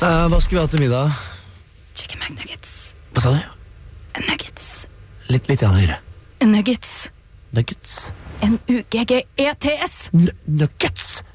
Hva skal vi ha til middag? Chicken McNuggets. Hva sa du? Nuggets. Litt grann høyere. Nuggets. Nuggets. N-U-G-G-E-T-S. Nuggets.